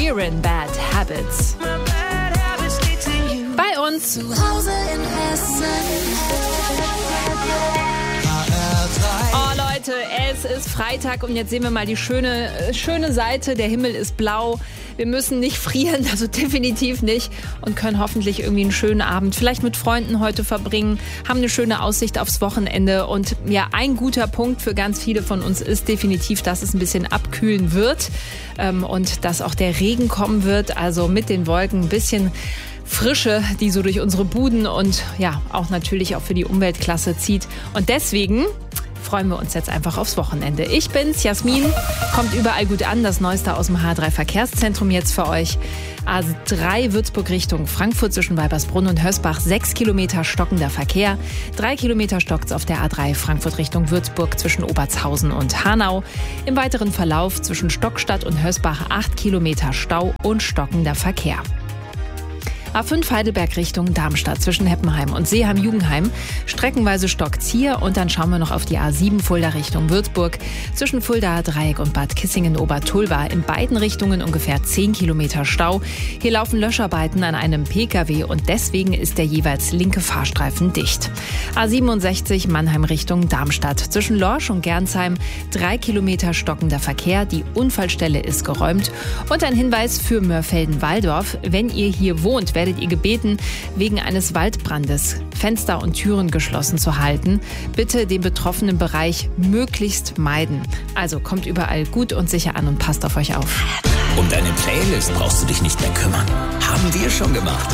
Sheeran, Bad Habits. Bei uns Zu Hause in Hessen. Oh Leute, es ist Freitag und jetzt sehen wir mal die schöne Seite. Der Himmel ist blau. Wir müssen nicht frieren, also definitiv nicht. Und können hoffentlich irgendwie einen schönen Abend vielleicht mit Freunden heute verbringen. Haben eine schöne Aussicht aufs Wochenende. Und ja, ein guter Punkt für ganz viele von uns ist definitiv, dass es ein bisschen abkühlen wird. Und dass auch der Regen kommen wird. Also mit den Wolken ein bisschen Frische, die so durch unsere Buden und ja, auch natürlich auch für die Umweltklasse zieht. Und deswegen freuen wir uns jetzt einfach aufs Wochenende. Ich bin's, Jasmin, kommt überall gut an. Das Neueste aus dem H3 Verkehrszentrum jetzt für euch. A3 Würzburg Richtung Frankfurt zwischen Weibersbrunn und Hösbach 6 Kilometer stockender Verkehr. 3 Kilometer stockt's auf der A3 Frankfurt Richtung Würzburg zwischen Obertshausen und Hanau. Im weiteren Verlauf zwischen Stockstadt und Hösbach 8 Kilometer Stau und stockender Verkehr. A5 Heidelberg Richtung Darmstadt zwischen Heppenheim und Seeheim-Jugendheim. Streckenweise stockt's hier und dann schauen wir noch auf die A7 Fulda Richtung Würzburg. Zwischen Fulda Dreieck und Bad Kissingen-Obertulba in beiden Richtungen ungefähr 10 Kilometer Stau. Hier laufen Löscharbeiten an einem Pkw und deswegen ist der jeweils linke Fahrstreifen dicht. A67 Mannheim Richtung Darmstadt. Zwischen Lorsch und Gernsheim 3 Kilometer stockender Verkehr. Die Unfallstelle ist geräumt. Und ein Hinweis für Mörfelden-Walldorf. Wenn ihr hier wohnt, werdet ihr gebeten, wegen eines Waldbrandes Fenster und Türen geschlossen zu halten. Bitte den betroffenen Bereich möglichst meiden. Also kommt überall gut und sicher an und passt auf euch auf. Um deine Playlist brauchst du dich nicht mehr kümmern. Haben wir schon gemacht.